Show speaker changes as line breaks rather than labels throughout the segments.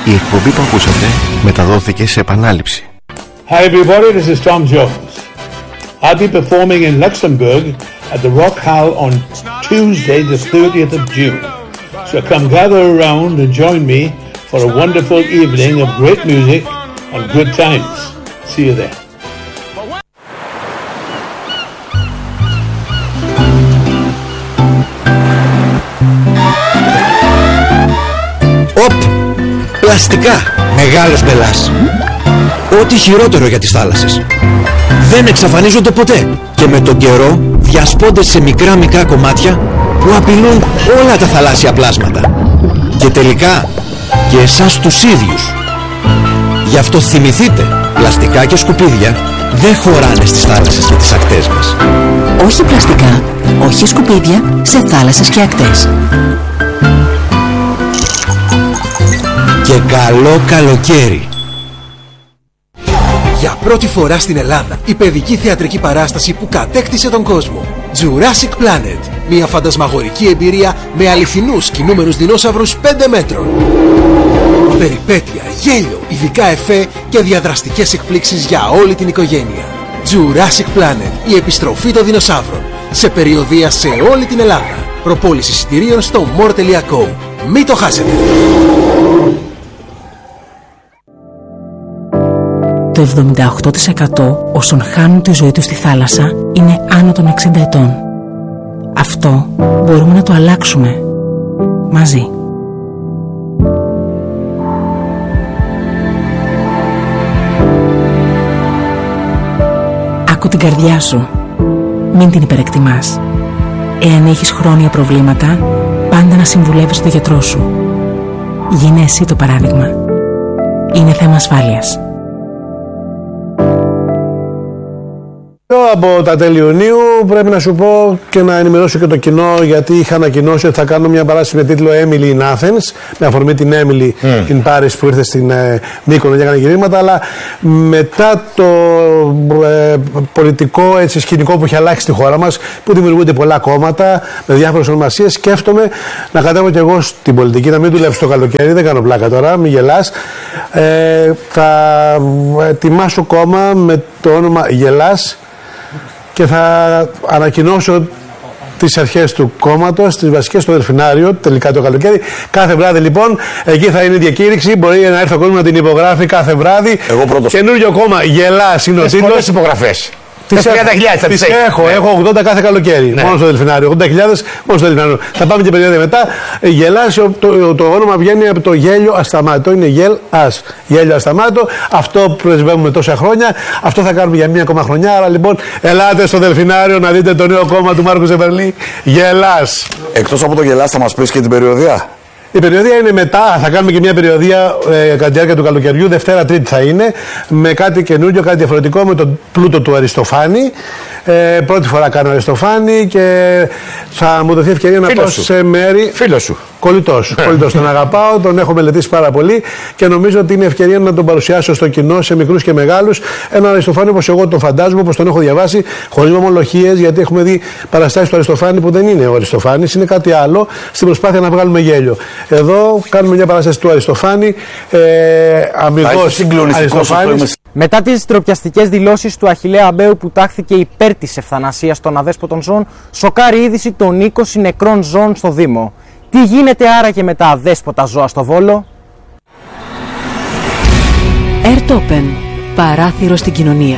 Η εκπομπή που ακούσατε μεταδόθηκε σε επανάληψη.
Hi everybody, this is Tom Jones. I'll be performing in Luxembourg at the Rock Hall on Tuesday the 30th of June. So come gather around and join me for a wonderful evening of great music and good times. See you there.
Πλαστικά, μεγάλος μπελάς. Ό,τι χειρότερο για τις θάλασσες. Δεν εξαφανίζονται ποτέ και με τον καιρό διασπώνται σε μικρά κομμάτια που απειλούν όλα τα θαλάσσια πλάσματα και τελικά και εσάς τους ίδιους. Γι' αυτό θυμηθείτε, πλαστικά και σκουπίδια δεν χωράνε στις θάλασσες και τις ακτές μας.
Όχι πλαστικά, όχι σκουπίδια σε θάλασσες και ακτές.
Και καλό καλοκαίρι. Για πρώτη φορά στην Ελλάδα, η παιδική θεατρική παράσταση που κατέκτησε τον κόσμο. Jurassic Planet. Μια φαντασμαγορική εμπειρία με αληθινούς κινούμενους δεινόσαυρους 5 μέτρων. Περιπέτεια, γέλιο, ειδικά εφέ και διαδραστικές εκπλήξεις για όλη την οικογένεια. Jurassic Planet. Η επιστροφή των δεινοσαύρων. Σε περιοδεία σε όλη την Ελλάδα. Προπόληση εισιτηρίων στο more.com. Μην το χάσετε.
Το 78% όσων χάνουν τη ζωή τους στη θάλασσα είναι άνω των 60 ετών. Αυτό μπορούμε να το αλλάξουμε μαζί. Άκου την καρδιά σου. Μην την υπερεκτιμάς. Εάν έχεις χρόνια προβλήματα, πάντα να συμβουλεύεις τον γιατρό σου. Γίνε εσύ το παράδειγμα. Είναι θέμα ασφάλειας.
Από τα τέλη Ιουνίου πρέπει να σου πω και να ενημερώσω και το κοινό, γιατί είχα ανακοινώσει ότι θα κάνω μια παράσταση με τίτλο Emily in Athens, με αφορμή την Emily in Paris που ήρθε στην Μύκονο και έκανε γυρίσματα, αλλά μετά το πολιτικό σκηνικό που έχει αλλάξει στη χώρα μας, που δημιουργούνται πολλά κόμματα με διάφορες ονομασίες, σκέφτομαι να κατέβω και εγώ στην πολιτική, να μην δουλέψω το καλοκαίρι, δεν κάνω πλάκα τώρα, μην γελάς. Θα ετοιμάσω κόμμα με το όνομα Γελάς και θα ανακοινώσω τις αρχές του κόμματος, τις βασικές στο Δελφινάριο, τελικά το καλοκαίρι. Κάθε βράδυ λοιπόν, εκεί θα είναι η διακήρυξη. Μπορεί να έρθει ο κόσμος να την υπογράφει κάθε βράδυ.
Εγώ πρώτος.
Καινούριο κόμμα, Γελάς είναι ο τίτλος.
Πολλές υπογραφές.
Τις έχω 80 κάθε καλοκαίρι. Ναι. Μόνο στο Δελφινάριο. 80.000 μόνο στο Δελφινάριο. Θα πάμε και περίοδο μετά. Γελάς, το όνομα βγαίνει από το γέλιο ασταμάτητο. Είναι γελάς. Γέλιο ασταμάτητο. Αυτό πρεσβεύουμε τόσα χρόνια. Αυτό θα κάνουμε για μία ακόμα χρονιά. Άρα λοιπόν, ελάτε στο Δελφινάριο να δείτε το νέο κόμμα του Μάρκου Ζεβερλή. Γελάς.
Εκτός από το Γελάς, θα μας πεις και την περιοδία.
Η περιοδία είναι μετά, θα κάνουμε και μια περιοδία κατά τη διάρκεια του καλοκαιριού, Δευτέρα Τρίτη θα είναι, με κάτι καινούριο, κάτι διαφορετικό, με τον πλούτο του Αριστοφάνη. Πρώτη φορά κάνω Αριστοφάνη και θα μου δοθεί ευκαιρία να πάω σε μέρη.
Φίλος σου.
Κολλητός. Τον αγαπάω, τον έχω μελετήσει πάρα πολύ και νομίζω ότι είναι ευκαιρία να τον παρουσιάσω στο κοινό, σε μικρούς και μεγάλους. Έναν Αριστοφάνη όπως εγώ τον φαντάζομαι, όπως τον έχω διαβάσει, χωρίς ομολογίες, γιατί έχουμε δει παραστάσεις του Αριστοφάνη που δεν είναι ο Αριστοφάνης, είναι κάτι άλλο, στην προσπάθεια να βγάλουμε γέλιο. Εδώ κάνουμε μια παράσταση του Αριστοφάνη, αμυγός Αριστοφάνης.
Μετά τις ντροπιαστικές δηλώσεις του Αχιλλέα Αμπαίου που τάχθηκε υπέρ της ευθανασίας των αδέσποτων ζώων, σοκάρει είδηση των 20 νεκρών ζώων στο Δήμο. Τι γίνεται άραγε με τα αδέσποτα ζώα στο Βόλο?
Airtopen. Παράθυρο στην κοινωνία.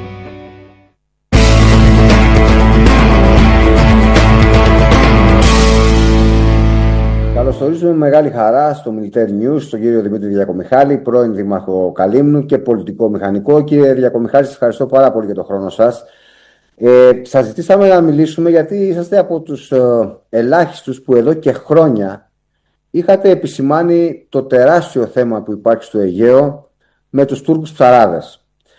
Καλωσορίζουμε με μεγάλη χαρά στο Military News τον κύριο Δημήτρη Διακομιχάλη, πρώην Δήμαρχο Καλύμνου και πολιτικό μηχανικό. Κύριε Διακομιχάλη, σας ευχαριστώ πάρα πολύ για τον χρόνο σας. Σας ζητήσαμε να μιλήσουμε γιατί είσαστε από τους ελάχιστους που εδώ και χρόνια είχατε επισημάνει το τεράστιο θέμα που υπάρχει στο Αιγαίο με τους Τούρκους ψαράδες.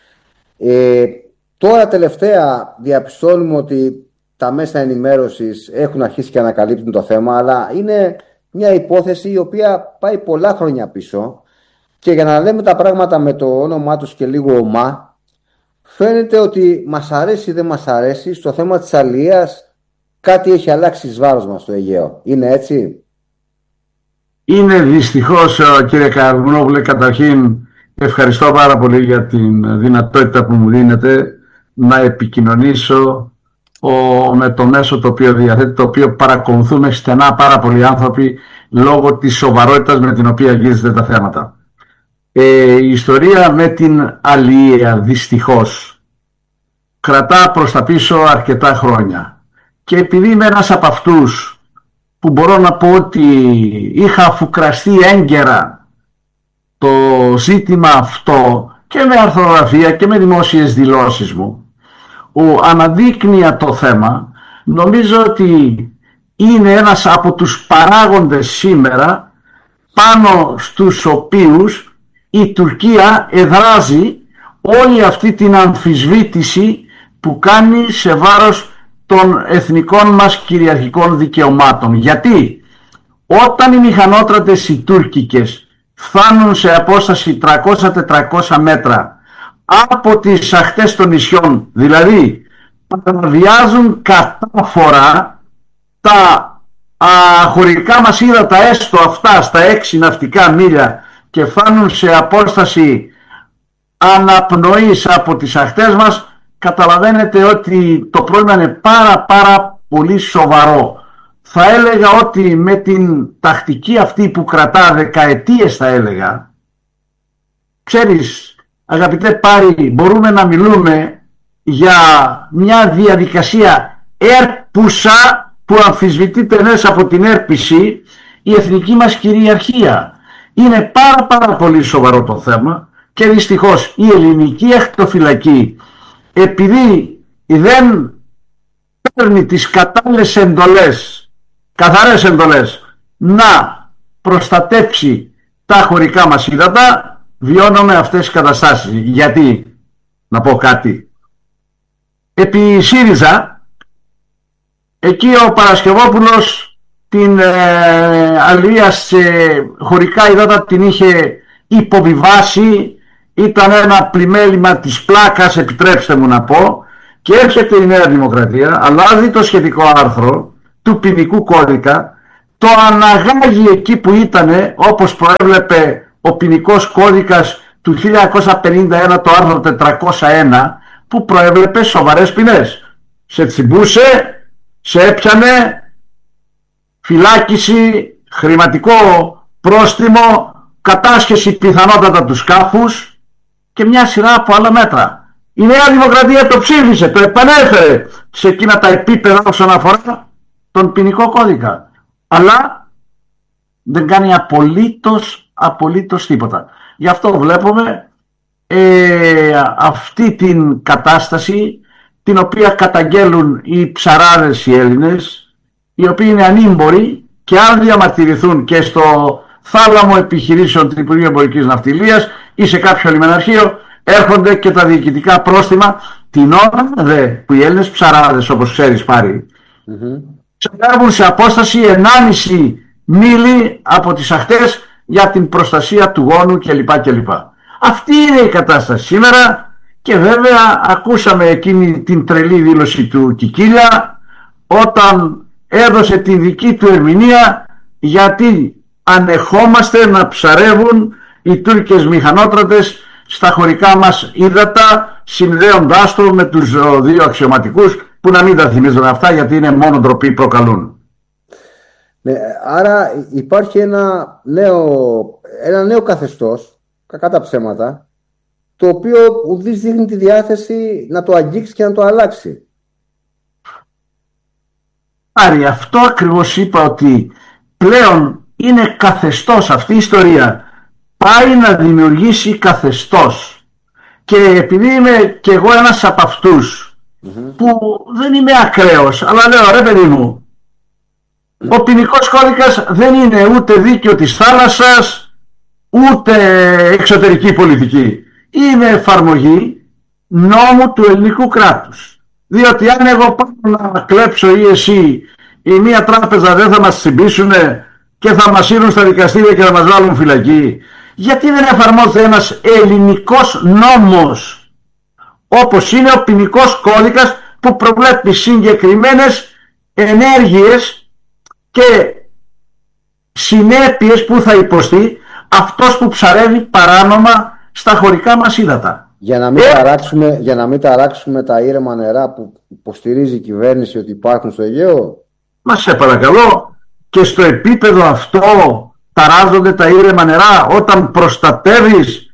Τώρα τελευταία διαπιστώνουμε ότι τα μέσα ενημέρωσης έχουν αρχίσει και ανακαλύπτουν το θέμα, αλλά είναι μια υπόθεση η οποία πάει πολλά χρόνια πίσω και για να λέμε τα πράγματα με το όνομά τους και λίγο ομά, φαίνεται ότι μας αρέσει ή δεν μας αρέσει, στο θέμα της αλιείας κάτι έχει αλλάξει εις βάρος μας στο Αιγαίο. Είναι έτσι?
Είναι δυστυχώς, κύριε Καρμουνόπουλε, καταρχήν ευχαριστώ πάρα πολύ για την δυνατότητα που μου δίνετε να επικοινωνήσω με το μέσο το οποίο διαθέτει, το οποίο παρακολουθούμε στενά πάρα πολλοί άνθρωποι λόγω της σοβαρότητας με την οποία αγγίζετε τα θέματα. Η ιστορία με την αλληλεία δυστυχώς κρατά προς τα πίσω αρκετά χρόνια, και επειδή είμαι ένας από αυτούς που μπορώ να πω ότι είχα αφουκραστεί έγκαιρα το ζήτημα αυτό και με αρθρογραφία και με δημόσιες δηλώσεις μου, αναδείκνυα το θέμα, νομίζω ότι είναι ένας από τους παράγοντες σήμερα πάνω στους οποίους η Τουρκία εδράζει όλη αυτή την αμφισβήτηση που κάνει σε βάρος των εθνικών μας κυριαρχικών δικαιωμάτων. Γιατί όταν οι μηχανότρατες οι τουρκικές φτάνουν σε απόσταση 300-400 μέτρα από τις ακτές των νησιών, δηλαδή παραβιάζουν κατάφορα τα χωρικά μας ύδατα, έστω αυτά στα 6 ναυτικά μίλια, και φτάνουν σε απόσταση αναπνοής από τις ακτές μας, καταλαβαίνετε ότι το πρόβλημα είναι πάρα πολύ σοβαρό. Θα έλεγα ότι με την τακτική αυτή που κρατά δεκαετίες, θα έλεγα, ξέρεις αγαπητέ Πάρη, μπορούμε να μιλούμε για μια διαδικασία έρπουσα που αμφισβητείται μέσα από την έρπιση η εθνική μας κυριαρχία. Είναι πάρα πολύ σοβαρό το θέμα, και δυστυχώς η ελληνική ακτοφυλακή, επειδή δεν παίρνει τις κατάλληλες εντολές, καθαρές εντολές, να προστατέψει τα χωρικά μας ύδατα, βιώνουμε αυτές τις καταστάσεις. Γιατί, να πω κάτι, επί ΣΥΡΙΖΑ, εκεί ο Παρασκευόπουλος την αλληλεία σε χωρικά ύδατα την είχε υποβιβάσει, ήταν ένα πλημέλημα της πλάκας, επιτρέψτε μου να πω, και έρχεται η Νέα Δημοκρατία, αλλάζει το σχετικό άρθρο του ποινικού κώδικα, το αναγάγει εκεί που ήτανε, όπως προέβλεπε ο ποινικός κώδικας του 1951, το άρθρο 401, που προέβλεπε σοβαρές ποινές. Σε τσιμπούσε, σε έπιανε, φυλάκιση, χρηματικό πρόστιμο, κατάσχεση πιθανότατα του σκάφους και μια σειρά από άλλα μέτρα. Η Νέα Δημοκρατία το ψήφισε, το επανέφερε σε εκείνα τα επίπεδα όσον αφορά τον ποινικό κώδικα. Αλλά δεν κάνει απολύτως τίποτα. Γι' αυτό βλέπουμε αυτή την κατάσταση, την οποία καταγγέλουν οι ψαράδες οι Έλληνες, οι οποίοι είναι ανήμποροι, και αν διαμαρτυρηθούν και στο θάλαμο επιχειρήσεων του Υπουργείου Εμπορικής Ναυτιλίας ή σε κάποιο λιμεναρχείο, έρχονται και τα διοικητικά πρόστιμα, την ώρα που οι Έλληνες ψαράδες, όπως ξέρεις Πάρη, ψαρεύουν σε απόσταση 1,5 μίλι από τις ακτές για την προστασία του γόνου κλπ. Αυτή είναι η κατάσταση σήμερα. Και βέβαια ακούσαμε εκείνη την τρελή δήλωση του Κικίλια, όταν έδωσε τη δική του ερμηνεία γιατί ανεχόμαστε να ψαρεύουν οι Τούρκες μηχανότρατες στα χωρικά μας ύδατα, συνδέοντάς το με τους δύο αξιωματικούς, που να μην τα θυμίζουν αυτά γιατί είναι μόνο ντροπή προκαλούν.
Ναι, άρα υπάρχει ένα νέο καθεστώς, κακά τα ψέματα, το οποίο ουδής δείχνει τη διάθεση να το αγγίξει και να το αλλάξει.
Άρη, αυτό ακριβώς είπα, ότι πλέον είναι καθεστώς αυτή η ιστορία. Πάει να δημιουργήσει καθεστώς. Και επειδή είμαι κι εγώ ένας από αυτούς που δεν είμαι ακραίος, αλλά λέω ρε παιδί μου, ο ποινικός κώδικας δεν είναι ούτε δίκαιο της θάλασσας, ούτε εξωτερική πολιτική. Είναι εφαρμογή νόμου του ελληνικού κράτους. Διότι αν εγώ πάω να κλέψω ή εσύ ή μία τράπεζα, δεν θα μας συμπίσουν και θα μας σύρουν στα δικαστήρια και θα μας βάλουν φυλακή? Γιατί δεν εφαρμόζεται ένας ελληνικός νόμος, όπως είναι ο ποινικός κώδικας, που προβλέπει συγκεκριμένες ενέργειες και συνέπειες που θα υποστεί αυτός που ψαρεύει παράνομα στα χωρικά μας ύδατα.
Για να μην ταράξουμε τα ήρεμα νερά που υποστηρίζει η κυβέρνηση ότι υπάρχουν στο Αιγαίο.
Μα σε παρακαλώ, και στο επίπεδο αυτό ταράζονται τα ήρεμα νερά όταν προστατεύεις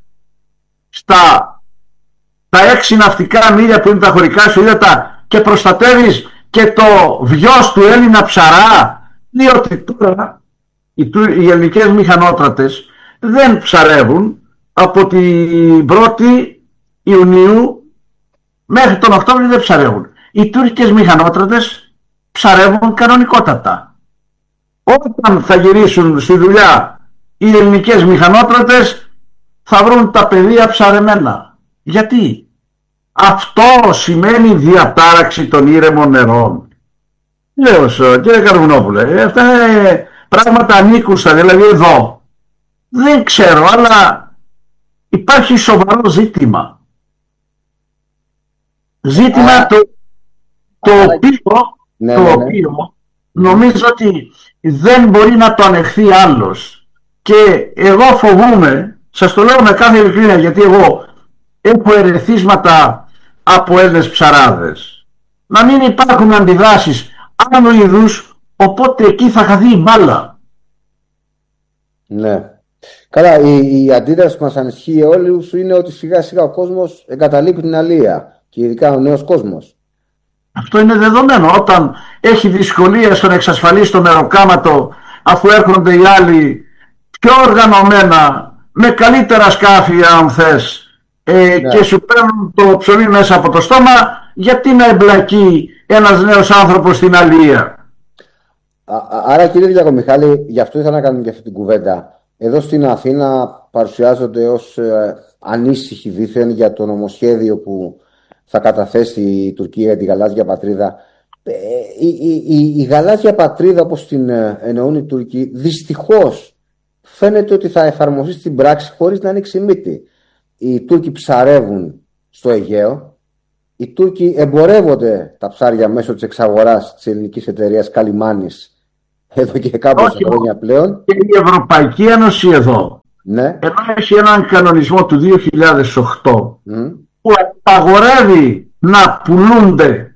τα 6 ναυτικά μίλια που είναι τα χωρικά σου ύδατα και προστατεύεις και το βιός του Έλληνα ψαρά, διότι τώρα οι ελληνικές μηχανότρατες δεν ψαρεύουν από την 1η Ιουνίου μέχρι τον Οκτώβριο, δεν ψαρεύουν. Οι τουρκικές μηχανότρατες ψαρεύουν κανονικότατα. Όταν θα γυρίσουν στη δουλειά οι ελληνικές μηχανότρατες θα βρουν τα πεδία ψαρεμένα. Γιατί? Αυτό σημαίνει διατάραξη των ήρεμων νερών. Λέω, κύριε Καρβουνόπουλε, αυτά είναι πράγματα ανήκουστα, δηλαδή εδώ. Δεν ξέρω, αλλά υπάρχει σοβαρό ζήτημα. Ζήτημα το οποίο νομίζω ότι δεν μπορεί να το ανεχθεί άλλος. Και εγώ φοβούμαι, σας το λέω με κάθε ειλικρίνεια, γιατί εγώ έχω ερεθίσματα από Έλληνες ψαράδες, να μην υπάρχουν αντιδράσεις άλλου είδους, οπότε εκεί θα χαθεί η μπάλα.
Ναι. Καλά, η αντίδραση που μας ανισχύει όλους είναι ότι σιγά σιγά ο κόσμος εγκαταλείπει την αλεία, και ειδικά ο νέος κόσμος.
Αυτό είναι δεδομένο. Όταν έχει δυσκολία στο να εξασφαλίσει το μεροκάματο, αφού έρχονται οι άλλοι πιο οργανωμένα, με καλύτερα σκάφη αν θες, και σου παίρνουν το ψωμί μέσα από το στόμα, γιατί να εμπλακεί ένας νέος άνθρωπος στην αλεία?
Άρα, κύριε Διακομιχάλη, γι' αυτό ήθελα να κάνουμε και αυτή την κουβέντα. Εδώ στην Αθήνα παρουσιάζονται ως ανήσυχοι δήθεν για το νομοσχέδιο που θα καταθέσει η Τουρκία για τη γαλάζια πατρίδα. Η γαλάζια πατρίδα, όπως την εννοούν οι Τούρκοι, δυστυχώς φαίνεται ότι θα εφαρμοστεί στην πράξη χωρίς να ανοίξει μύτη. Οι Τούρκοι ψαρεύουν στο Αιγαίο. Οι Τούρκοι εμπορεύονται τα ψάρια μέσω της εξαγοράς της ελληνικής εταιρείας Καλιμάνης εδώ και κάμποσα χρόνια πλέον.
Και η Ευρωπαϊκή Ένωση εδώ,
ναι,
ενώ έχει έναν κανονισμό του 2008 που απαγορεύει να πουλούνται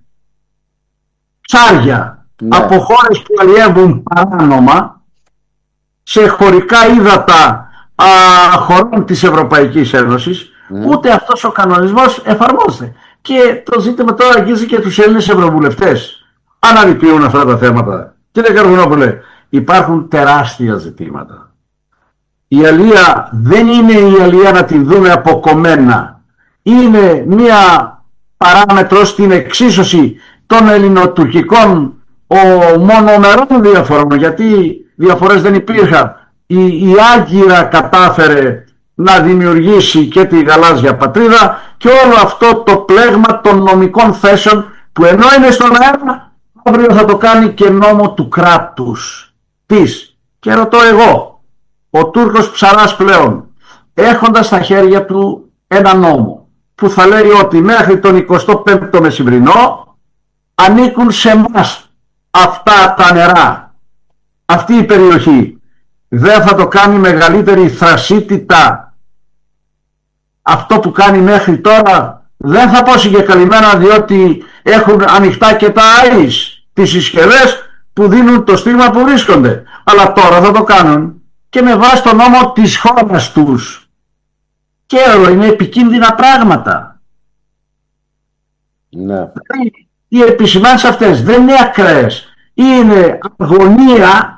ψάρια από χώρες που αλλιεύουν παράνομα σε χωρικά ύδατα χωρών της Ευρωπαϊκής Ένωσης, ούτε αυτός ο κανονισμός εφαρμόζεται. Και το ζήτημα τώρα αγγίζει και τους Έλληνες ευρωβουλευτές. Αναδεικνύουν αυτά τα θέματα. Κύριε Καρβουνόπουλε, υπάρχουν τεράστια ζητήματα. Η αλεία δεν είναι η αλεία να την δούμε αποκομμένα. Είναι μία παράμετρο στην εξίσωση των ελληνοτουρκικών μονομερών διαφορών, γιατί διαφορές δεν υπήρχαν. Η Άγκυρα κατάφερε να δημιουργήσει και τη γαλάζια πατρίδα και όλο αυτό το πλέγμα των νομικών θέσεων που ενώ είναι στον αέρα, αύριο θα το κάνει και νόμο του κράτους της. Και ρωτώ εγώ, ο Τούρκος ψαράς πλέον, έχοντας στα χέρια του ένα νόμο που θα λέει ότι μέχρι τον 25ο μεσημβρινό ανήκουν σε εμάς αυτά τα νερά, αυτή η περιοχή, δεν θα το κάνει μεγαλύτερη θρασίτητα αυτό που κάνει μέχρι τώρα? Δεν θα πω συγκεκαλυμμένα, διότι έχουν ανοιχτά και τα ΆΙΣ, τις συσκευές που δίνουν το στίγμα που βρίσκονται, αλλά τώρα θα το κάνουν και με βάση το νόμο της χώρας τους. Και είναι επικίνδυνα πράγματα.
Ναι.
Οι επισημάνσεις αυτές δεν είναι ακραίες, είναι αγωνία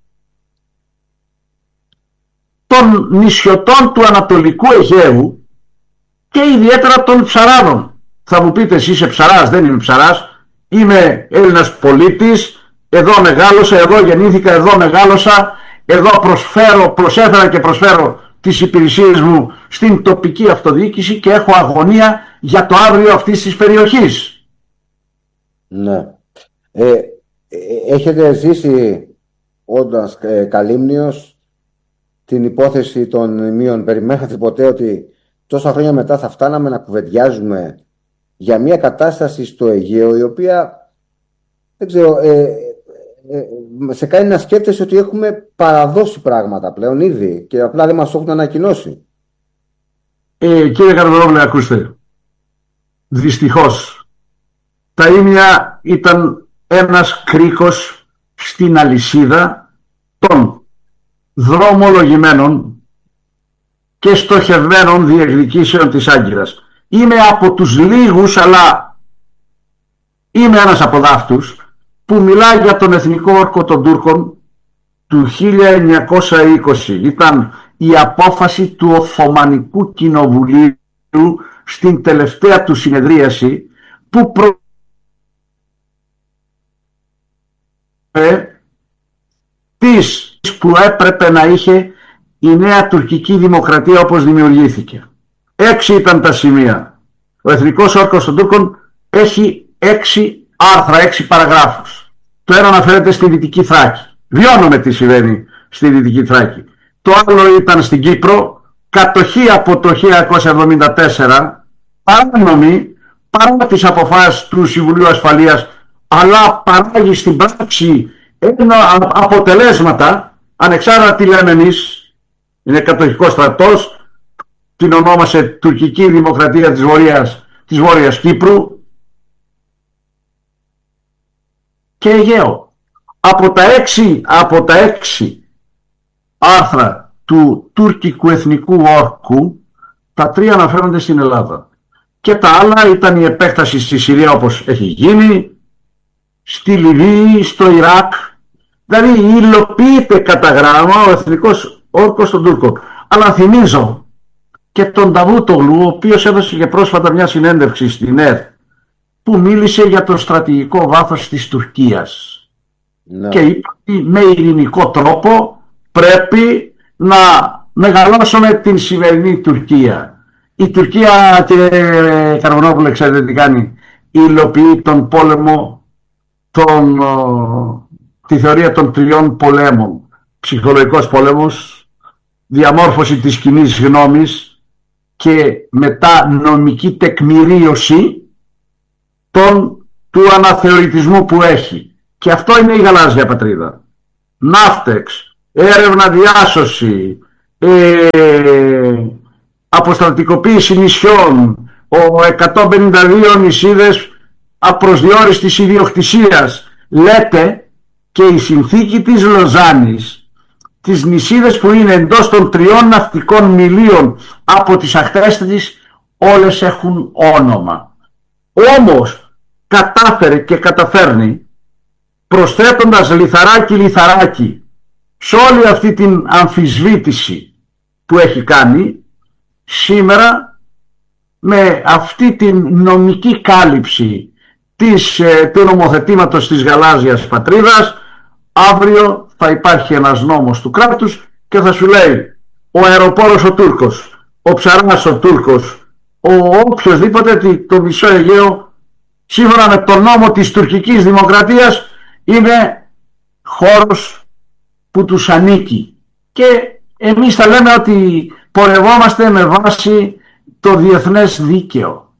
των νησιωτών του Ανατολικού Αιγαίου και ιδιαίτερα των ψαράδων. Θα μου πείτε, εσύ είσαι ψαράς? Δεν είμαι ψαράς, είμαι Έλληνας πολίτης, εδώ μεγάλωσα, εδώ γεννήθηκα, εδώ μεγάλωσα, εδώ προσέφερα και προσφέρω τις υπηρεσίες μου στην τοπική αυτοδιοίκηση και έχω αγωνία για το αύριο αυτής της περιοχής.
Ναι. Έχετε ζήσει όντας καλύμνιος την υπόθεση των μνημείων? Περιμένατε ποτέ ότι τόσα χρόνια μετά θα φτάναμε να κουβεντιάζουμε για μια κατάσταση στο Αιγαίο η οποία, δεν ξέρω, σε κάνει να σκέφτεσαι ότι έχουμε παραδώσει πράγματα πλέον ήδη και απλά δεν μας το έχουν ανακοινώσει.
Κύριε Καρδονόπουλε, ακούστε. Δυστυχώς τα ίμια ήταν ένας κρίκος στην αλυσίδα των δρομολογημένων και στοχευμένων διεκδικήσεων της Άγκυρας. Είμαι από τους λίγους, αλλά είμαι ένας από δάφτους, που μιλάει για τον εθνικό όρκο των Τούρκων του 1920. Ήταν η απόφαση του Οθωμανικού Κοινοβουλίου στην τελευταία του συνεδρίαση που που έπρεπε να είχε η νέα τουρκική δημοκρατία όπως δημιουργήθηκε. 6 ήταν τα σημεία. Ο εθνικός όρκος των Τούρκων έχει 6 άρθρα, 6 παραγράφους. Το ένα αναφέρεται στη Δυτική Θράκη. Βιώνουμε τι συμβαίνει στη Δυτική Θράκη. Το άλλο ήταν στην Κύπρο, κατοχή από το 1974, παράνομη, παρά τις αποφάσεις του Συμβουλίου Ασφαλείας, αλλά παράγει στην πράξη αποτελέσματα, ανεξάρτητα τι λέμε εμείς, είναι κατοχικός στρατός, την ονόμασε Τουρκική Δημοκρατία της Βόρειας Κύπρου και Αιγαίο. Από τα 6 άρθρα του τουρκικού εθνικού όρκου, τα 3 αναφέρονται στην Ελλάδα. Και τα άλλα ήταν η επέκταση στη Συρία όπως έχει γίνει, στη Λιβύη, στο Ιράκ. Δηλαδή υλοποιείται κατά γράμμα ο εθνικός όρκος των Τούρκων. Αλλά θυμίζω και τον Νταβούτογλου, ο οποίος έδωσε και πρόσφατα μια συνέντευξη στην ΕΡ, που μίλησε για το στρατηγικό βάθος της Τουρκίας. Ναι. Και είπε ότι με ειρηνικό τρόπο πρέπει να μεγαλώσουμε την σημερινή Τουρκία. Η Τουρκία, κύριε Καρβονόπουλε, ξέρετε τι κάνει? Υλοποιεί τον πόλεμο, τη θεωρία των 3 πολέμων. Ψυχολογικός πόλεμος, διαμόρφωση της κοινής γνώμης και μετά νομική τεκμηρίωση του αναθεωρητισμού που έχει. Και αυτό είναι η γαλάζια πατρίδα. Ναύτεξ, έρευνα διάσωση, αποστρατικοποίηση νησιών, 152 νησίδες απροσδιόριστης ιδιοκτησίας. Λέτε και η συνθήκη της Λοζάνης, τις νησίδες που είναι εντός των 3 ναυτικών μιλίων από τις ακτές της, όλες έχουν όνομα. Όμως κατάφερε και καταφέρνει, προσθέτοντας λιθαράκι σε όλη αυτή την αμφισβήτηση που έχει κάνει, σήμερα με αυτή την νομική κάλυψη του νομοθετήματος της γαλάζιας πατρίδας, αύριο θα υπάρχει ένας νόμος του κράτους και θα σου λέει ο αεροπόρος ο Τούρκος, ο ψαράς ο Τούρκος, ο οποιοσδήποτε, το μισό Αιγαίο σύμφωνα με τον νόμο της τουρκικής δημοκρατίας είναι χώρος που τους ανήκει. Και εμείς θα λέμε ότι πορευόμαστε με βάση το διεθνές δίκαιο.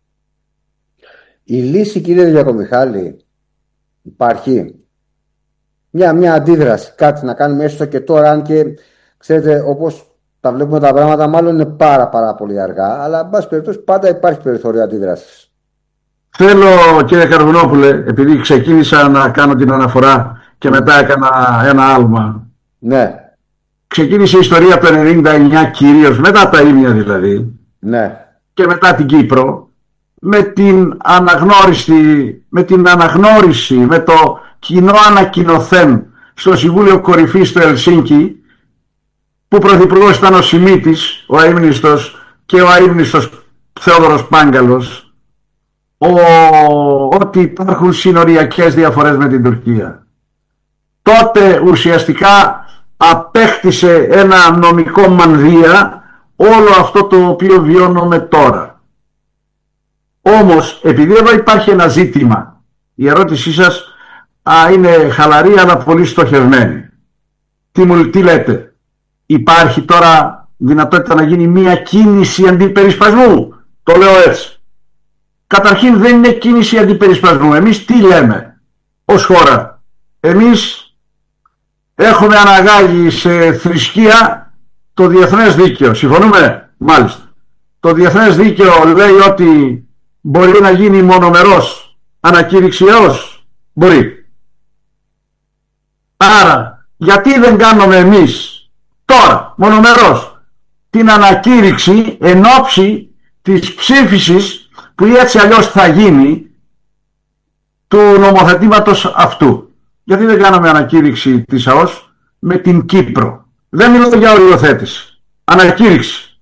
Η λύση, κύριε Διακομιχάλη, υπάρχει? Μια αντίδραση, κάτι να κάνουμε έστω και τώρα, αν και ξέρετε όπως τα βλέπουμε τα πράγματα μάλλον είναι πάρα πολύ αργά, αλλά εν πάση περιπτώσει πάντα υπάρχει περιθώριο αντίδρασης.
Θέλω, κύριε Καρβουνόπουλε, επειδή ξεκίνησα να κάνω την αναφορά και μετά έκανα ένα άλμα.
Ναι.
Ξεκίνησε η ιστορία το 99 κυρίως, μετά τα ίμια δηλαδή.
Ναι.
Και μετά την Κύπρο, με την αναγνώριση, με το κοινό ανακοινωθέν στο Συμβούλιο Κορυφής στο Ελσίνκι, που πρωθυπουργός ήταν ο Σιμίτης, ο αείμνηστος, και ο αείμνηστος Θεόδωρος Πάγκαλος, ότι υπάρχουν συνοριακές διαφορές με την Τουρκία. Τότε ουσιαστικά απέκτησε ένα νομικό μανδύα όλο αυτό το οποίο βιώνουμε τώρα. Όμως, επειδή εδώ υπάρχει ένα ζήτημα, η ερώτησή σας είναι χαλαρή αλλά πολύ στοχευμένη. Τι λέτε? Υπάρχει τώρα δυνατότητα να γίνει μια κίνηση αντιπερισπασμού? Το λέω έτσι. Καταρχήν δεν είναι κίνηση αντιπερισπασμού. Εμείς τι λέμε ως χώρα? Εμείς έχουμε αναγάγει σε θρησκεία το διεθνές δίκαιο. Συμφωνούμε? Μάλιστα. Το διεθνές δίκαιο λέει ότι μπορεί να γίνει μονομερός ανακήρυξη έως. Μπορεί. Άρα γιατί δεν κάνουμε εμείς τώρα μονομερός την ανακήρυξη εν ώψη της ψήφισης που έτσι αλλιώς θα γίνει του νομοθετήματος αυτού? Γιατί δεν κάναμε ανακήρυξη της ΑΟΣ με την Κύπρο? Δεν μιλώ για οριοθέτηση, ανακήρυξη.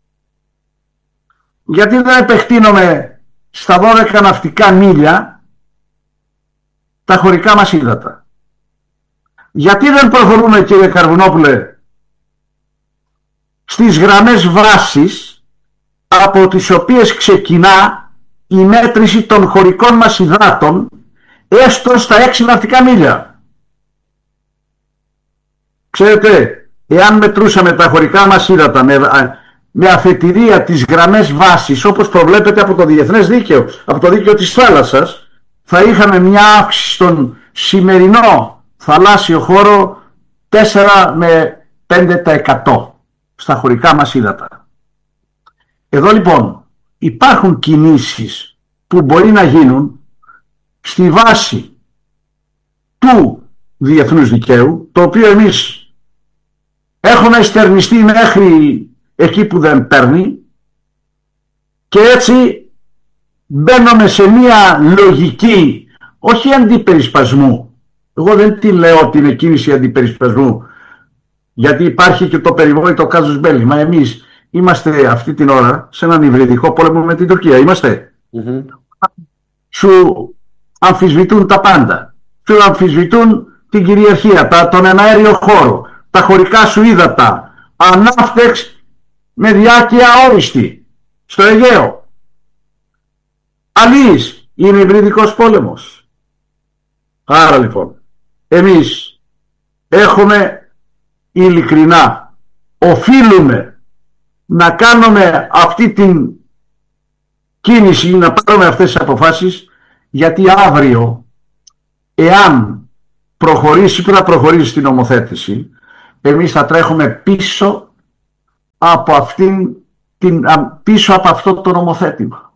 Γιατί δεν επεκτείνουμε στα 12 ναυτικά μίλια τα χωρικά μας ύδατα? Γιατί δεν προχωρούμε, κύριε Καρβουνόπουλε, στις γραμμές βάσης από τις οποίες ξεκινά η μέτρηση των χωρικών μας υδάτων έστω στα 6 ναυτικά μίλια? Ξέρετε, εάν μετρούσαμε τα χωρικά μας ύδατα με αφετηρία τις γραμμές βάσης όπως προβλέπεται από το διεθνές δίκαιο, από το δίκαιο της θάλασσας, θα είχαμε μια αύξηση στον σημερινό θαλάσσιο χώρο 4 με 5% στα χωρικά μας ύδατα. Εδώ λοιπόν υπάρχουν κινήσεις που μπορεί να γίνουν στη βάση του διεθνούς δικαίου, το οποίο εμείς έχουμε στερνιστεί μέχρι εκεί που δεν παίρνει, και έτσι μπαίνουμε σε μια λογική όχι αντιπερισπασμού. Εγώ δεν τη λέω ότι είναι κίνηση αντιπερισπασμού, γιατί υπάρχει και το περιβόητο κάζους μπέλι. Μα εμείς είμαστε αυτή την ώρα σε έναν υβριδικό πόλεμο με την Τουρκία. Είμαστε. Σου αμφισβητούν τα πάντα. Σου αμφισβητούν την κυριαρχία, τον εναέριο χώρο, τα χωρικά σου ύδατα, ανάφτεξ με διάρκεια όριστη στο Αιγαίο. Αλής είναι υβριδικός πόλεμος. Άρα λοιπόν εμείς έχουμε ειλικρινά, οφείλουμε να κάνουμε αυτή την κίνηση, να πάρουμε αυτές τις αποφάσεις, γιατί αύριο, εάν προχωρήσει, που θα προχωρήσει στην νομοθέτηση, εμείς θα τρέχουμε πίσω από πίσω από αυτό το νομοθέτημα.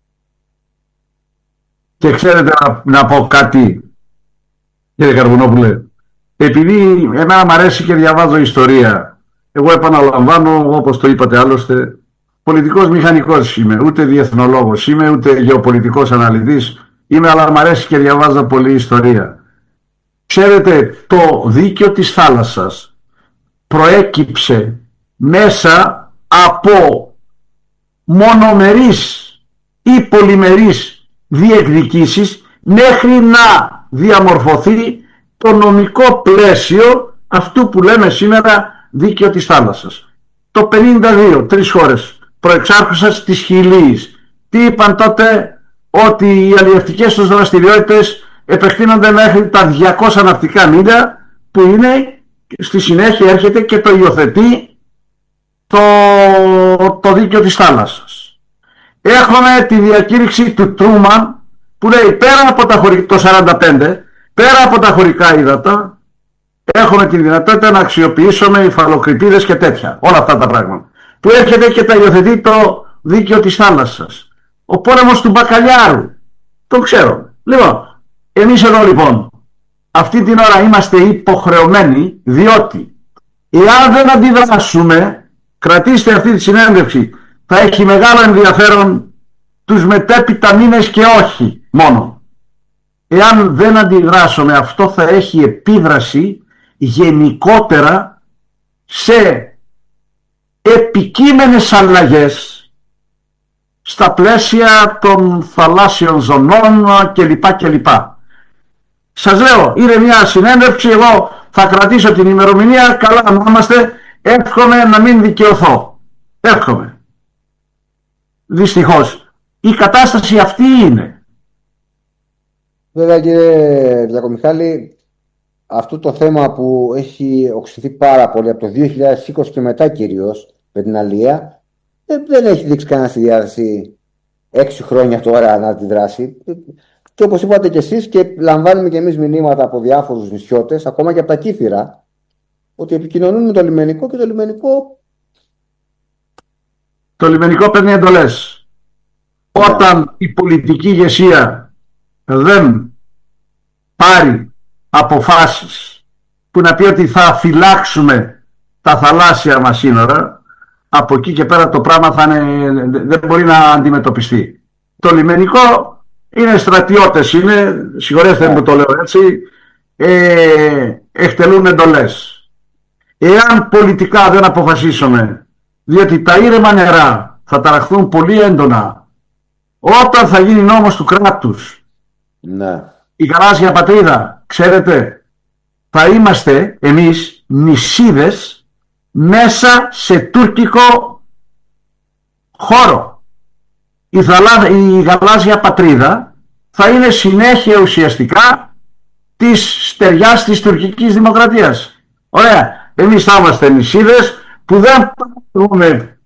Και ξέρετε, να πω κάτι, κύριε Καρβουνόπουλε, επειδή εμένα μου αρέσει και διαβάζω ιστορία, εγώ επαναλαμβάνω, όπως το είπατε άλλωστε, πολιτικός μηχανικός είμαι, ούτε διεθνολόγος είμαι, ούτε γεωπολιτικός αναλυτής είμαι, αλλά μου αρέσει και διαβάζω πολύ ιστορία. Ξέρετε, το δίκαιο της θάλασσας προέκυψε μέσα από μονομερείς ή πολυμερείς διεκδικήσεις μέχρι να διαμορφωθεί το νομικό πλαίσιο αυτού που λέμε σήμερα δίκαιο της θάλασσας. Το 52, 3 χώρες προεξάρχουσας της Χιλής, τι είπαν τότε? Ότι οι αλλιευτικές τους δραστηριότητες επεκτείνονται μέχρι τα 200 ναυτικά μίλια, που είναι, στη συνέχεια έρχεται και το υιοθετεί το δίκαιο της θάλασσας. Έχουμε τη διακήρυξη του Τρούμαν που λέει πέρα από τα το 45, πέρα από τα χωρικά ύδατα έχουμε τη δυνατότητα να αξιοποιήσουμε υφαλοκρηπίδες και τέτοια, όλα αυτά τα πράγματα, που έρχεται και τα υιοθετεί το δίκαιο της θάλασσας. Ο πόλεμος του Μπακαλιάρου, τον ξέρω. Λοιπόν, εμείς εδώ λοιπόν αυτή την ώρα είμαστε υποχρεωμένοι, διότι εάν δεν αντιδράσουμε, κρατήστε αυτή τη συνέντευξη, θα έχει μεγάλο ενδιαφέρον τους μετέπειτα μήνες και όχι μόνο. Εάν δεν αντιδράσουμε, αυτό θα έχει επίδραση γενικότερα σε επικείμενες αλλαγές στα πλαίσια των θαλάσσιων ζωνών κλπ. Σας λέω, είναι μια συνέντευξη, εγώ θα κρατήσω την ημερομηνία, καλά να είμαστε, εύχομαι να μην δικαιωθώ. Εύχομαι. Δυστυχώς, η κατάσταση αυτή είναι.
Βέβαια, κύριε Διακομιχάλη, αυτό το θέμα που έχει οξυθεί πάρα πολύ από το 2020 και μετά κυρίως με την αλία, δεν έχει δείξει κανένα στη διάθεση 6 χρόνια τώρα να αντιδράσει. Και όπως είπατε και εσείς, και λαμβάνουμε και εμείς μηνύματα από διάφορους νησιώτες, ακόμα και από τα Κύθυρα, ότι επικοινωνούν με το λιμενικό και το λιμενικό.
Το λιμενικό παίρνει εντολές. Όταν η πολιτική ηγεσία δεν πάρει αποφάσεις που να πει ότι θα φυλάξουμε τα θαλάσσια μας σύνορα, από εκεί και πέρα το πράγμα δεν μπορεί να αντιμετωπιστεί. Το λιμενικό είναι στρατιώτες, συγχωρέστε μου το λέω έτσι, εκτελούν εντολές. Εάν πολιτικά δεν αποφασίσουμε, διότι τα ήρεμα νερά θα ταραχθούν πολύ έντονα όταν θα γίνει νόμος του κράτους, η γαλάζια πατρίδα, ξέρετε, θα είμαστε εμείς νησίδες μέσα σε τουρκικό χώρο. Η γαλάζια πατρίδα θα είναι συνέχεια ουσιαστικά της στεριάς της τουρκικής δημοκρατίας. Ωραία, εμείς θα είμαστε νησίδες που δεν πάρουμε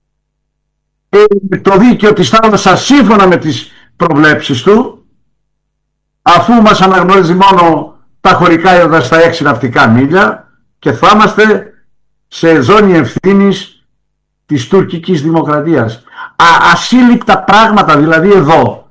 το δίκαιο της θάλασσας σύμφωνα με τις προβλέψεις του, αφού μας αναγνωρίζει μόνο τα χωρικά ύδατα στα 6 ναυτικά μίλια, και θα είμαστε σε ζώνη ευθύνης της τουρκικής δημοκρατίας. Ασύλληπτα πράγματα δηλαδή εδώ.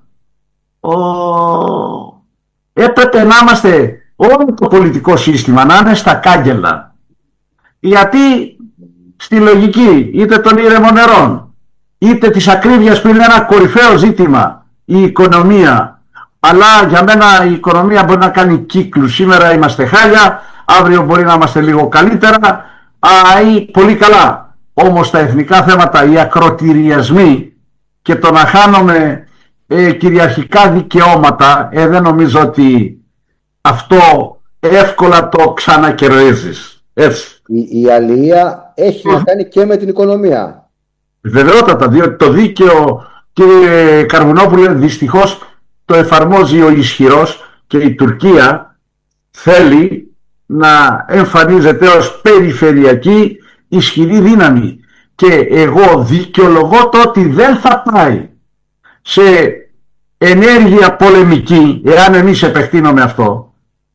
Έπρεπε να είμαστε όλο το πολιτικό σύστημα να είναι στα κάγκελα, γιατί στη λογική είτε των ήρεμων νερών είτε της ακρίβειας που είναι ένα κορυφαίο ζήτημα η οικονομία, αλλά για μένα η οικονομία μπορεί να κάνει κύκλους. Σήμερα είμαστε χάλια, αύριο μπορεί να είμαστε λίγο καλύτερα ή πολύ καλά. Όμως τα εθνικά θέματα, οι ακροτηριασμοί και το να χάνουμε κυριαρχικά δικαιώματα, δεν νομίζω ότι αυτό εύκολα το ξανακερδίζεις. Έτσι.
Η αλληλεία έχει να κάνει και με την οικονομία.
Βεβαιότατα, διότι το δίκαιο, κύριε Καρβουνόπουλε, δυστυχώς το εφαρμόζει ο ισχυρός, και η Τουρκία θέλει να εμφανίζεται ως περιφερειακή ισχυρή δύναμη, και εγώ δικαιολογώ το ότι δεν θα πάει σε ενέργεια πολεμική εάν εμείς επεκτείνουμε αυτό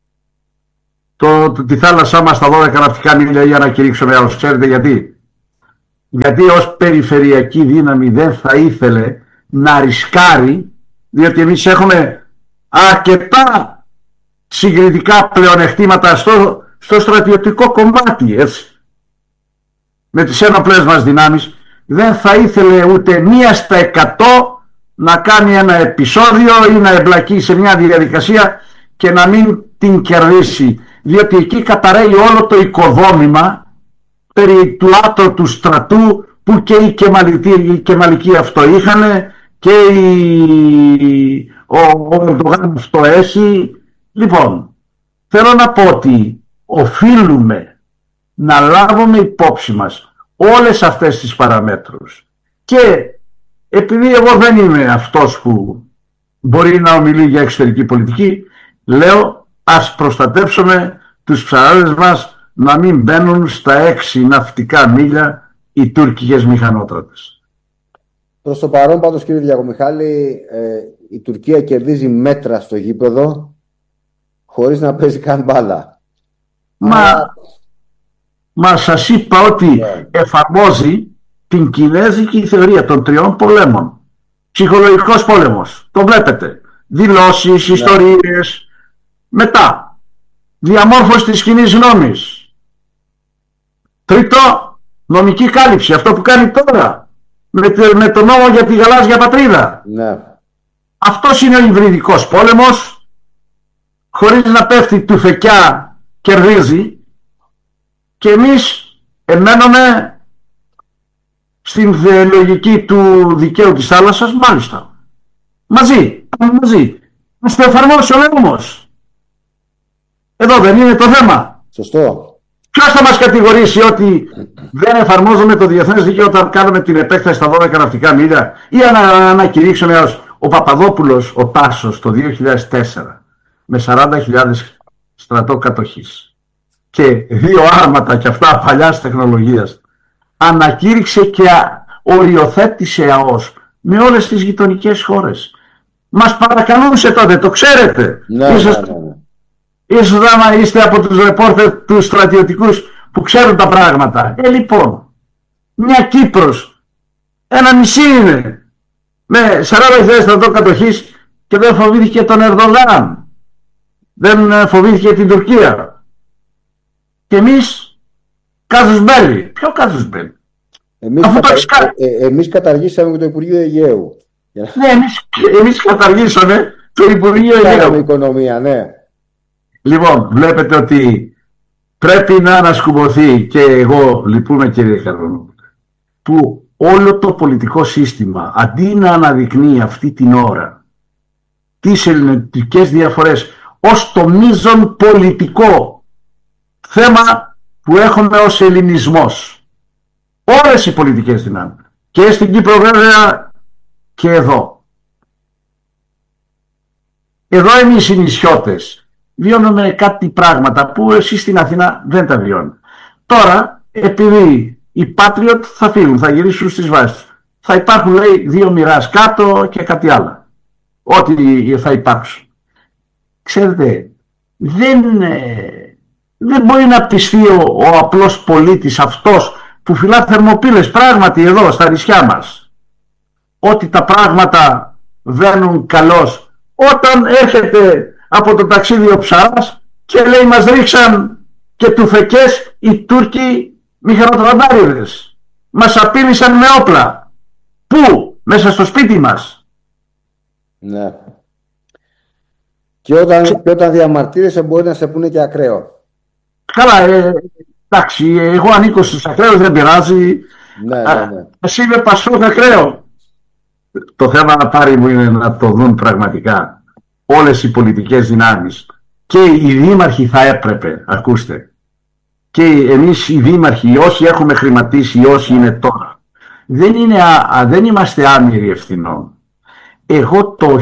τη θάλασσά μας στα 12 ναυτικά μίλια για να κηρύξουμε άλλους. Ξέρετε γιατί ως περιφερειακή δύναμη δεν θα ήθελε να ρισκάρει, διότι εμείς έχουμε αρκετά συγκριτικά πλεονεκτήματα στο στρατιωτικό κομμάτι, έτσι, με τις ένοπλες μας δυνάμεις. Δεν θα ήθελε ούτε 1% να κάνει ένα επεισόδιο ή να εμπλακεί σε μια διαδικασία και να μην την κερδίσει, διότι εκεί καταραίει όλο το οικοδόμημα περί του άτρωτου στρατού που και οι Κεμαλικοί αυτό είχαν και ο Ερντογάν αυτό έχει. Λοιπόν, θέλω να πω ότι οφείλουμε να λάβουμε υπόψη μας όλες αυτές τις παραμέτρους, και επειδή εγώ δεν είμαι αυτός που μπορεί να ομιλεί για εξωτερική πολιτική, λέω ας προστατεύσουμε τους ψαράδες μας να μην μπαίνουν στα 6 ναυτικά μίλια οι τουρκικές μηχανότρατες.
Προς το παρόν πάντως, κύριε Διακομιχάλη, η Τουρκία κερδίζει μέτρα στο γήπεδο χωρίς να παίζει καν μπάλα.
Μα σας είπα ότι εφαρμόζει την κινέζικη θεωρία των 3 πολέμων. Ψυχολογικός πόλεμος, το βλέπετε. Δηλώσεις, ιστορίες. Μετά, διαμόρφωση της κοινής γνώμης. Τρίτο, νομική κάλυψη, αυτό που κάνει τώρα με το νόμο για τη γαλάζια πατρίδα. Αυτός είναι ο υβριδικός πόλεμος, χωρίς να πέφτει του φεκιά κερδίζει, και εμείς εμένουμε στην λογική του δικαίου της θάλασσας, μάλιστα. Μαζί. Ας το εφαρμόσουμε όμως. Εδώ δεν είναι το θέμα.
Σωστό.
Ποιος θα μας κατηγορήσει ότι δεν εφαρμόζουμε το διεθνές δίκαιο όταν κάνουμε την επέκταση στα 12 ναυτικά μίλια, ή ανακηρύξουμε ως ο Παπαδόπουλος, ο Τάσος, το 2004 με 40.000 στρατό κατοχής και 2 άρματα και αυτά παλιάς τεχνολογίας, ανακήρυξε και οριοθέτησε ΑΟΣ με όλες τις γειτονικές χώρες. Μας παρακαλούσε τότε, το ξέρετε. Ίσως άμα είστε από τους ρεπόρτερ τους στρατιωτικούς που ξέρουν τα πράγματα. Λοιπόν, μια Κύπρος, ένα νησί είναι, με 40.000 στρατό κατοχής και δεν φοβήθηκε τον Ερντογάν, δεν φοβήθηκε την Τουρκία. Και εμείς κάθους μπέλη. Ποιο κάθους μπέλη?
Εμείς καταργήσαμε και το Υπουργείο Αιγαίου.
Ναι, εμείς καταργήσαμε το Υπουργείο Αιγαίου.
Οικονομία, ναι.
Λοιπόν, βλέπετε ότι πρέπει να ανασκουμποθεί, και εγώ λυπούμαι, κύριε Καρδονού, που όλο το πολιτικό σύστημα, αντί να αναδεικνύει αυτή την ώρα τις ελληνικές διαφορές ως το μείζον πολιτικό θέμα που έχουμε ως ελληνισμός, όλες οι πολιτικές δυνάμεις, και στην Κύπρο βέβαια και εδώ εμείς οι νησιώτες βιώνουμε κάτι πράγματα που εσείς στην Αθήνα δεν τα βιώνετε. Τώρα, επειδή οι Patriot θα φύγουν, θα γυρίσουν στις βάσεις, θα υπάρχουν, λέει, 2 μοιράς κάτω και κάτι άλλο, ό,τι θα υπάρξουν. Ξέρετε, δεν μπορεί να πιστεί ο απλός πολίτης, αυτός που φυλά θερμοπύλες πράγματι εδώ στα νησιά μας, ότι τα πράγματα βαίνουν καλώς, όταν έρχεται από το ταξίδι ο Ψαράς και λέει μας ρίξαν και τουφεκές οι Τούρκοι μηχανοτραντάριδες, μας απείλησαν με όπλα. Πού? Μέσα στο σπίτι μας.
Ναι. Και όταν διαμαρτύρεσαι μπορεί να σε πούνε και ακραίο.
Καλά, εντάξει, εγώ ανήκω στους ακραίους, δεν πειράζει.
Ναι.
Εσύ είμαι Πασόκ ακραίο. Το θέμα να πάρει μου είναι να το δουν πραγματικά όλες οι πολιτικές δυνάμεις, και οι δήμαρχοι θα έπρεπε, ακούστε, και εμείς οι δήμαρχοι, όσοι έχουμε χρηματίσει, όσοι είναι τώρα, δεν είμαστε άμυροι ευθυνών. Εγώ το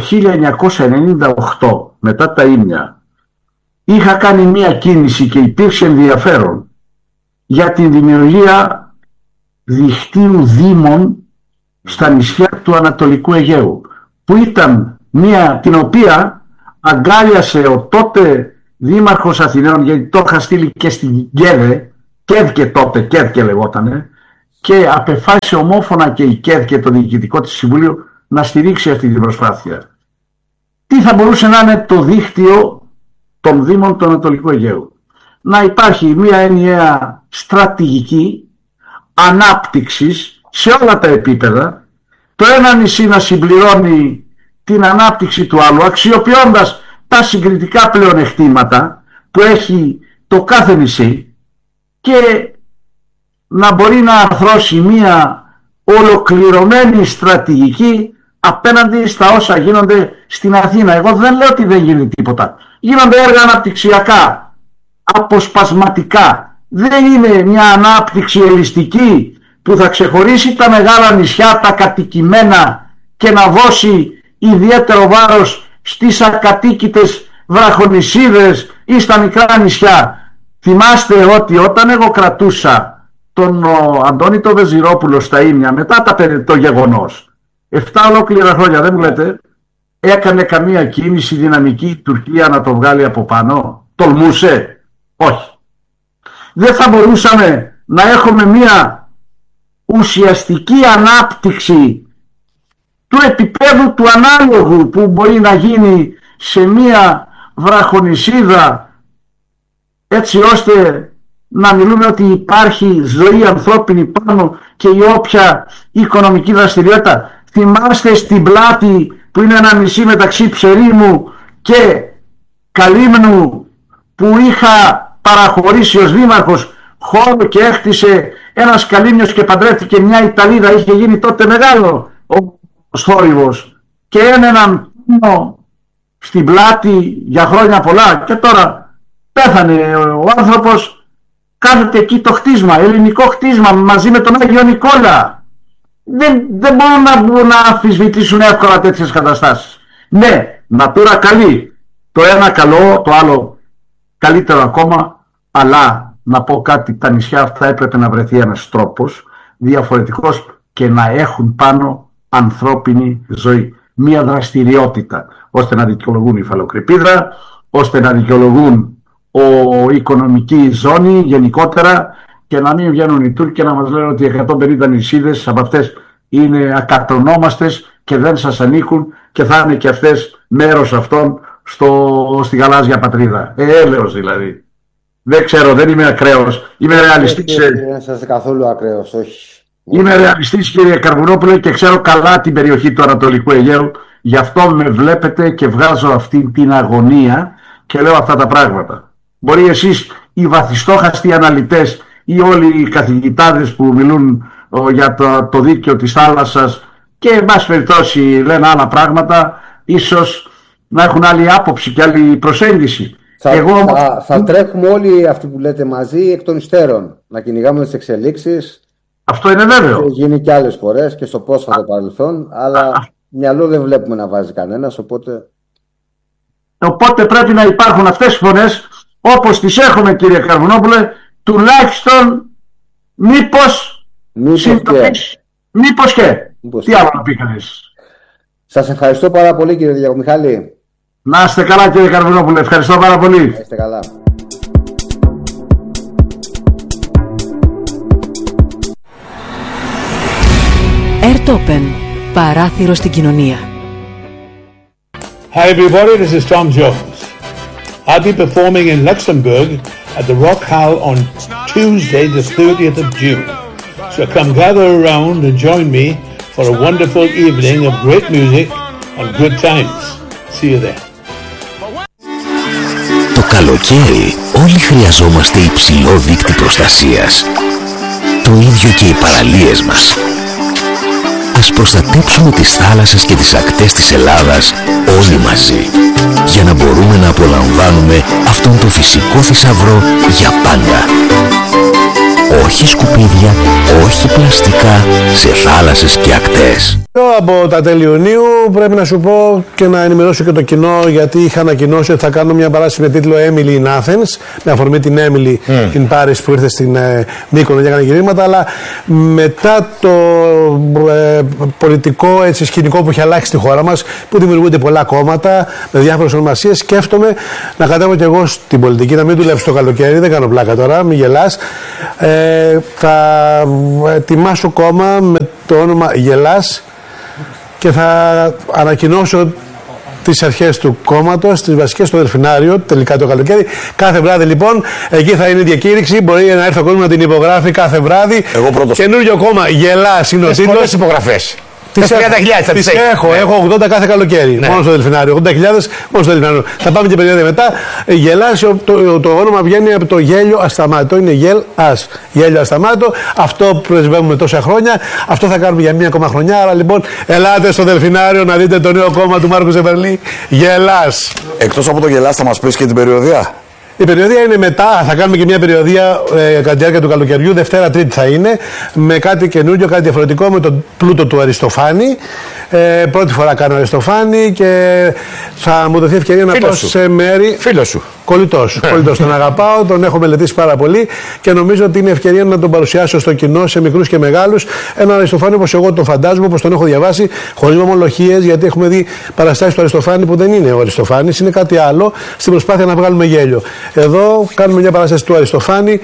1998, μετά τα ίμια, είχα κάνει μία κίνηση και υπήρξε ενδιαφέρον για την δημιουργία δικτύου δήμων στα νησιά του Ανατολικού Αιγαίου, που ήταν την οποία αγκάλιασε ο τότε δήμαρχος Αθηναίων, γιατί το είχα στείλει και στην ΚΕΔΚΕ τότε, ΚΕΔΚΕ λεγότανε, και απεφάσισε ομόφωνα και η ΚΕΔΚΕ, το διοικητικό της Συμβουλίου, να στηρίξει αυτή την προσπάθεια. Τι θα μπορούσε να είναι το δίκτυο των Δήμων του Ανατολικού Αιγαίου? Να υπάρχει μια ενιαία στρατηγική ανάπτυξης σε όλα τα επίπεδα, το ένα νησί να συμπληρώνει την ανάπτυξη του άλλου, αξιοποιώντας τα συγκριτικά πλεονεκτήματα που έχει το κάθε νησί, και να μπορεί να αρθρώσει μια ολοκληρωμένη στρατηγική απέναντι στα όσα γίνονται στην Αθήνα. Εγώ δεν λέω ότι δεν γίνει τίποτα. Γίνονται έργα αναπτυξιακά, αποσπασματικά. Δεν είναι μια ανάπτυξη ελιστική που θα ξεχωρίσει τα μεγάλα νησιά, τα κατοικημένα, και να δώσει ιδιαίτερο βάρος στις ακατοίκητες βραχονησίδες ή στα μικρά νησιά. Θυμάστε ότι όταν εγώ κρατούσα τον Αντώνη τον Βεζιρόπουλο στα ίμια, μετά το γεγονός, 7 ολόκληρα χρόνια, δεν μου λέτε, έκανε καμία κίνηση δυναμική η Τουρκία να το βγάλει από πάνω? Τολμούσε? Όχι. Δεν θα μπορούσαμε να έχουμε μια ουσιαστική ανάπτυξη του επίπεδου του ανάλογου που μπορεί να γίνει σε μια βραχονησίδα, έτσι ώστε να μιλούμε ότι υπάρχει ζωή ανθρώπινη πάνω και η όποια οικονομική δραστηριότητα? Θυμάστε στην Πλάτη, που είναι ένα νησί μεταξύ Ψερίμου και Καλύμνου, που είχα παραχωρήσει ως δήμαρχος χώρο και έκτισε ένας Καλύμνιος και παντρεύτηκε μια Ιταλίδα, είχε γίνει τότε μεγάλο ο θόρυβος, και έναν στην Πλάτη για χρόνια πολλά, και τώρα πέθανε ο άνθρωπος. Κάθεται εκεί το χτίσμα, ελληνικό χτίσμα, μαζί με τον Άγιο Νικόλα. Δεν μπορούν να αμφισβητήσουν εύκολα τέτοιες καταστάσεις. Ναι, Natura καλή, το ένα καλό, το άλλο καλύτερο ακόμα, αλλά να πω κάτι, τα νησιά αυτά έπρεπε να βρεθεί ένας τρόπος διαφορετικός και να έχουν πάνω ανθρώπινη ζωή. μια δραστηριότητα, ώστε να δικαιολογούν η υφαλοκρηπίδρα, ώστε να δικαιολογούν η οικονομική ζώνη γενικότερα, και να μην βγαίνουν οι Τούρκοι και να μας λένε ότι 150 νησίδες από αυτές είναι ακατονόμαστες και δεν σας ανήκουν και θα είναι και αυτές μέρος αυτών στη γαλάζια πατρίδα. Έλεος δηλαδή. Δεν ξέρω, δεν είμαι ακραίος. Είμαι ρεαλιστής.
Δεν σας καθόλου ακραίος, όχι.
Είμαι ρεαλιστής, κύριε Καρβουνόπουλε, και ξέρω καλά την περιοχή του Ανατολικού Αιγαίου. Γι' αυτό με βλέπετε και βγάζω αυτή την αγωνία και λέω αυτά τα πράγματα. Μπορεί εσείς οι βαθιστόχαστοι αναλυτές ή όλοι οι καθηγητάδες που μιλούν για το δίκαιο της θάλασσας και εν πάση περιπτώσει λένε άλλα πράγματα, ίσως να έχουν άλλη άποψη και άλλη προσέγγιση.
Θα τρέχουμε όλοι αυτοί που λέτε μαζί εκ των υστέρων, να κυνηγάμε τις εξελίξεις.
Αυτό είναι βέβαιο.
Έχει γίνει και άλλες φορές και στο πρόσφατο παρελθόν, αλλά μυαλό δεν βλέπουμε να βάζει κανένας,
Οπότε πρέπει να υπάρχουν αυτές οι φωνές, όπως τις έχουμε, κύριε Καρβουνόπουλε, τουλάχιστον μήπως και. Τι άλλο να πει κανείς.
Σας ευχαριστώ πάρα πολύ, κύριε Διακομιχάλη.
Να είστε καλά, κύριε Καρβουνόπουλε, ευχαριστώ πάρα πολύ.
Να είστε καλά.
Airtopen, παράθυρο στην κοινωνία.
Hi everybody, this is Tom Jones. I'll be performing in Luxembourg at the Rock Hall on Tuesday the 30th of June. So come gather around and join me for a wonderful evening of great music and good times. See you there.
Το καλοκαίρι όλοι χρειαζόμαστε υψηλό δείκτη προστασίας. Το ίδιο και οι παραλίες μας. Ας προστατέψουμε τις θάλασσες και τις ακτές της Ελλάδας όλοι μαζί, για να μπορούμε να απολαμβάνουμε αυτόν τον φυσικό θησαυρό για πάντα. Όχι σκουπίδια, όχι πλαστικά σε θάλασσες και ακτές.
Από τα τέλη Ιουνίου πρέπει να σου πω και να ενημερώσω και το κοινό, γιατί είχα ανακοινώσει ότι θα κάνω μια παράσταση με τίτλο Emily in Athens, με αφορμή την Emily in Paris που ήρθε στην Μύκονο και έκανε γυρίσματα, αλλά μετά το πολιτικό σκηνικό που έχει αλλάξει στη χώρα μας, που δημιουργούνται πολλά κόμματα με διάφορες ονομασίες, σκέφτομαι να κατέβω και εγώ στην πολιτική, να μην δουλέψω το καλοκαίρι, δεν κάνω πλάκα τώρα, μην γελάς. Θα ετοιμάσω κόμμα με το όνομα Γελάς και θα ανακοινώσω τις αρχές του κόμματος, τις βασικές στο Δελφινάριο, τελικά το καλοκαίρι. Κάθε βράδυ λοιπόν, εκεί θα είναι η διακήρυξη. Μπορεί να έρθει ο κόσμος να την υπογράφει κάθε βράδυ.
Εγώ πρώτος.
Καινούριο κόμμα, Γελάς είναι ο τίτλος.
Πολλές υπογραφές.
Τις έχω 80 κάθε καλοκαίρι. Ναι. Μόνο στο Δελφινάριο. 80.000 μόνο στο Δελφινάριο. Θα πάμε και περίοδο μετά. Γελάς, το όνομα βγαίνει από το γέλιο ασταμάτητο. Είναι γελ-ας. Γέλιο ασταμάτητο. Αυτό πρεσβεύουμε τόσα χρόνια. Αυτό θα κάνουμε για μία ακόμα χρονιά. Άρα λοιπόν, ελάτε στο Δελφινάριο να δείτε το νέο κόμμα του Μάρκου Ζεβερλή. Γελάς.
Εκτός από το Γελάς, θα μας πεις και την περιοδία.
Η περιοδία είναι μετά, θα κάνουμε και μια περιοδία κατά τη διάρκεια του καλοκαιριού, Δευτέρα Τρίτη θα είναι, με κάτι καινούριο, κάτι διαφορετικό, με τον πλούτο του Αριστοφάνη. Πρώτη φορά κάνω Αριστοφάνη και θα μου δοθεί ευκαιρία να πάω σε μέρη.
Φίλος σου.
Κολλητός. Τον αγαπάω, τον έχω μελετήσει πάρα πολύ και νομίζω ότι είναι ευκαιρία να τον παρουσιάσω στο κοινό, σε μικρούς και μεγάλους. Ένα Αριστοφάνη όπως εγώ τον φαντάζομαι, όπως τον έχω διαβάσει, χωρίς μομολογίες, γιατί έχουμε δει παραστάσεις του Αριστοφάνη που δεν είναι ο Αριστοφάνης, είναι κάτι άλλο, στην προσπάθεια να βγάλουμε γέλιο. Εδώ κάνουμε μια παράσταση του Αριστοφάνη,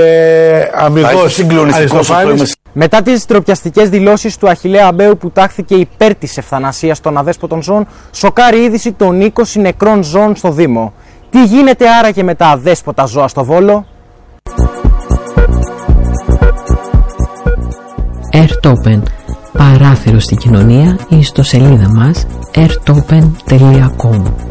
αμυγός Αριστοφάνης.
Μετά τις ντροπιαστικές δηλώσεις του Αχιλλέα Αμπαίου που τάχθηκε υπέρ της ευθανασίας των αδέσποτων ζώων, σοκάρει είδηση των 20 νεκρών ζώων στο Δήμο. Τι γίνεται άραγε με τα αδέσποτα ζώα στο Βόλο?
Airtopen, παράθυρο στην κοινωνία, η ιστοσελίδα μας airtopen.com.